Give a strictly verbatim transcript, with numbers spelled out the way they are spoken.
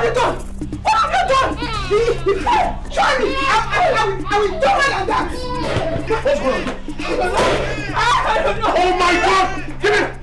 you done? What have you done? Charlie, I, I, I, I will do it like that. What's going on? I don't know. I don't know. Oh my God! Give me.